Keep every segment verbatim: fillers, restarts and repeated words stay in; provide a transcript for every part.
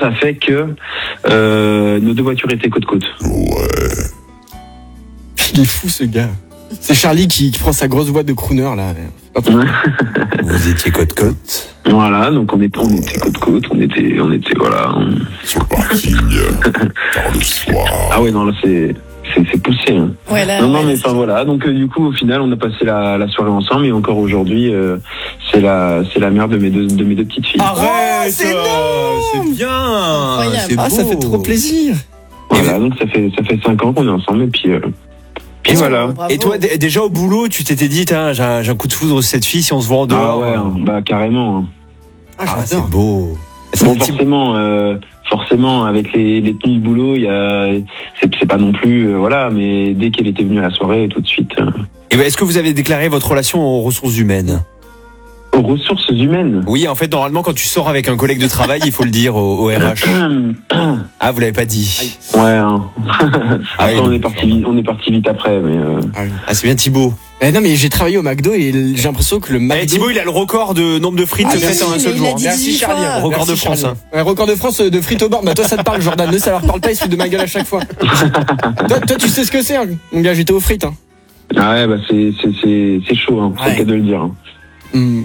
ça fait que euh, nos deux voitures étaient côte-côte. Ouais. Il est fou ce gars. C'est Charlie qui, qui prend sa grosse boîte de crooner là. Vous étiez côte-côte. Voilà, donc on était, on était côte-côte, on était, on était, voilà. On... Sur le parking, tard le soir. Ah ouais, non, là c'est, c'est, c'est poussé. Hein. Ouais, là, non, non, ouais, mais là, enfin voilà. Donc euh, du coup, au final, on a passé la, la soirée ensemble et encore aujourd'hui, euh, c'est la, c'est la mère de mes deux, de mes deux petites filles. Arrête, Oh, c'est énorme. c'est bien. Incroyable. C'est Ah, ça beau. fait trop plaisir. Voilà, donc ça fait, ça fait cinq ans qu'on est ensemble et puis. Euh, Et Et voilà. Bravo. Et toi, d- déjà au boulot, tu t'étais dit, tiens, j'ai un, j'ai un coup de foudre sur cette fille si on se voit en Ah dehors. ouais, hein, bah carrément. Hein. Ah, Ah, c'est j'adore. beau. C'est Bon, un petit- forcément, euh, forcément, avec les, les tenues de boulot, il y a, c'est, c'est pas non plus, euh, voilà, mais dès qu'elle était venue à la soirée, tout de suite, euh, Et ben, est-ce que vous avez déclaré votre relation aux ressources humaines? aux ressources humaines. Oui, en fait, normalement, quand tu sors avec un collègue de travail, il faut le dire au, au R H. Ah, vous l'avez pas dit. Ouais. Hein. Après, oui, on donc, est parti, vite, on est parti vite après, mais. Euh... Ah, oui. Ah, c'est bien Thibaut. Eh non mais j'ai travaillé au McDo et l- j'ai l'impression que le Eh, McDo. Thibaut, il a le record de nombre de frites Ah, faites merci, en un mais seul il jour. a dit hein. Merci dix Charlie. fois. Record Merci, de France, Charlie. hein. Ouais, record de France de frites au bord. Bah toi ça te parle Jordan, ne ça leur parle pas, ils se foutent de ma gueule à chaque fois. toi, toi tu sais ce que c'est hein. Mon gars, j'étais aux frites hein. Ah ouais, bah c'est, c'est, c'est, c'est chaud, hein. C'est Ouais. le cas de le dire. Hein. Hmm.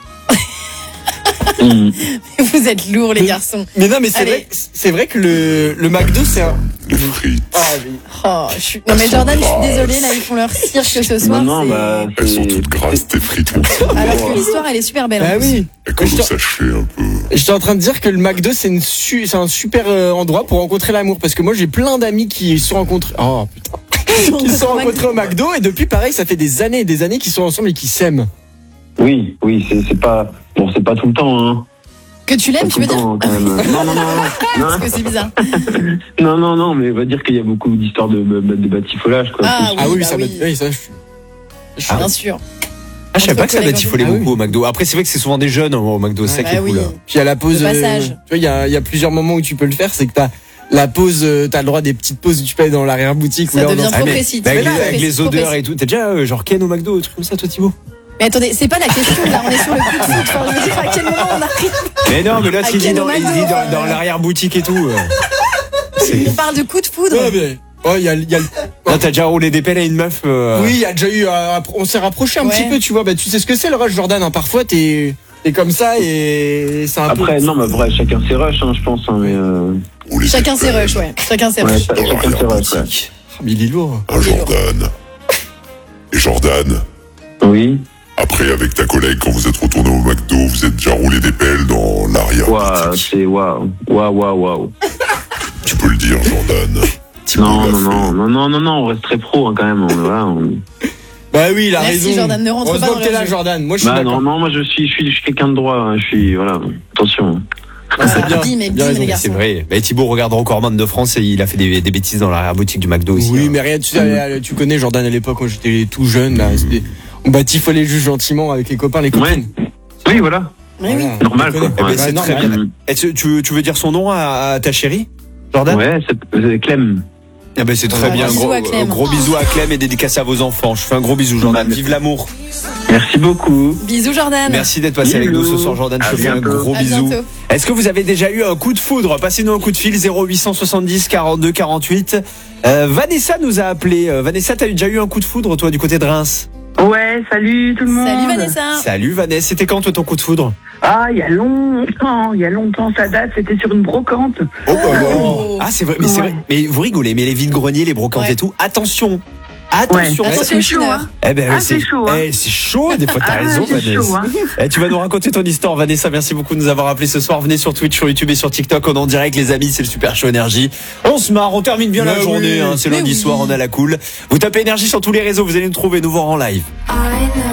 Mm. Vous êtes lourds, les garçons. Mais non mais c'est Allez. vrai, que- c'est vrai que le, le McDo c'est un. Les frites, Ah, oui. Oh, je suis... Non, mais Jordan, je suis désolée, là, ils font leur cirque ce soir. Non, non, c'est- bah, elles sont c'est, toutes grasses, tes frites, mon petit. Alors que l'histoire, elle est super belle. en Ah plus. oui. Et quand Je vous t'en- sachez un peu. J'étais en train de dire que le McDo c'est une su- c'est un super euh, endroit pour rencontrer l'amour parce que moi j'ai plein d'amis qui se sont rencontrés. Oh putain. Qui se sont rencontrés au McDo et depuis pareil ça fait des années et des années qu'ils sont ensemble et qu'ils s'aiment. Oui, oui, c'est, c'est pas, bon, c'est pas tout le temps, hein. Que tu Pas l'aimes, tout tu veux le dire temps, quand même. Non, non, non, non. Parce que c'est bizarre. Non, non, non, mais on va dire qu'il y a beaucoup d'histoires de, de, de batifolage, quoi. Ah, Plus- Oui, ah oui bah ça oui. doit- oui, ça je suis- je suis- Bien sûr. Ah, je savais Entre pas que ça collègues, batifolait ah oui. beaucoup au McDo. Après, c'est vrai que c'est souvent des jeunes au McDo, c'est ça qui Bah est oui. cool. Puis à la pause, Le euh, passage. tu vois, il y a, il y a plusieurs moments où tu peux le faire, c'est que t'as la pause, euh, t'as le droit des petites pauses où tu peux aller dans l'arrière-boutique. Ça ou là, on devient en- Ah, trop mais- précis. bah, avec, Trop les, avec précis, les trop odeurs précis. et tout. T'as déjà euh, genre Ken au McDo, un truc comme ça, toi, Thibaut? Mais attendez, c'est pas la question, là, on est sur le coup de foot. Enfin, je veux dire, à quel moment on arrive Mais non, mais là, À ce qu'il dit Ken au dans, il McDo, dit dans, euh. dans l'arrière-boutique et tout. euh. On parle de coup de foudre. Ouais, mais, oh, il y a, il y a le- Là, t'as déjà roulé des pelles à une meuf. euh, oui, il y a déjà eu, euh, on s'est rapproché un Ouais. petit peu, tu vois, bah, tu sais ce que c'est le rush Jordan, hein. Parfois t'es, t'es comme ça et c'est un Après, peu. non, mais après, chacun ses rushs, hein, je pense, hein, mais, euh, Ou les Chacun ses épelles. rushs, ouais. Chacun ses ouais, rushs. cha- Dans chacun ses rushs, ouais. l'arrière-boutique. Ah, mais il est lourd. Un Jordan. Et Jordan, Oui. après, avec ta collègue, quand vous êtes retourné au McDo, vous êtes déjà roulé des pelles dans Waouh, l'arrière-boutique. c'est waouh, waouh, waouh, waouh. Tu peux le dire, Jordan. Thibaut Non, l'a non, fait. non, non, non, non, non, on reste très pro, hein, quand même, on, voilà, on... Bah oui, il a Merci, raison. Jordan, ne rentre pas Heureusement dans que t'es leur là, jeu. Jordan. Moi, je suis Bah, d'accord. non, non, moi, je suis, je suis, je suis quelqu'un de droit, hein, je suis, voilà, attention. Ah, c'est bien. Bim et bien bim, raison. les gars. C'est vrai. Bah, Thibaut regarde Recordman de France et il a fait des, des bêtises dans l'arrière-boutique du McDo aussi. Oui, hein. mais rien, tu, sais, tu connais Jordan à l'époque quand j'étais tout jeune, là. c'était- On batifolait juste gentiment avec les copains, les Ouais. copines. Oui, voilà, Mais oui. Voilà. normal, On quoi. connaît. Eh ben, Ouais. c'est non, très mais- bien. Est-ce que tu, tu veux dire son nom à, à ta chérie, Jordan? Ouais, c'est, c'est Clem. Ah ben, c'est très Ouais, bien. bisous Gros, à Clem. gros bisous à Clem et dédicacé à vos enfants. Je fais un gros bisou, Jordan. Ouais. Vive l'amour. Merci beaucoup. Bisous, Jordan. Merci d'être passé avec nous ce Bisous. soir, Jordan. À Je te fais un bientôt. gros À bisou. bientôt. Est-ce que vous avez déjà eu un coup de foudre? Passez-nous un coup de fil zéro huit cent soixante-dix quarante-deux quarante-huit. Euh, Vanessa nous a appelé. Euh, Vanessa, t'as déjà eu un coup de foudre, toi, du côté de Reims? Ouais, salut tout le monde. Salut, Vanessa. Salut Vanessa, c'était quand toi ton coup de foudre? Ah, il y a longtemps, il y a longtemps, ça date, c'était sur une brocante. Oh, bah, Oh. Ah c'est vrai, mais c'est Ouais. vrai. Mais vous rigolez, mais les vides-greniers, les brocantes Ouais. et tout, attention. Attention. Ouais. Attention, c'est chaud, Chineur. hein. Eh ben, Ah, c'est c'est chaud, hein. eh, c'est chaud, des fois t'as Ah, raison c'est Vanessa. chaud, hein. Eh, tu vas nous raconter ton histoire Vanessa, merci beaucoup de nous avoir appelé ce soir. Venez sur Twitch, sur YouTube et sur TikTok, on est en direct les amis, c'est le Super Show Énergie. On se marre, on termine bien Mais la journée, oui. hein, c'est Mais lundi oui. soir, on a la cool. Vous tapez Énergie sur tous les réseaux, vous allez nous trouver, nous voir en live.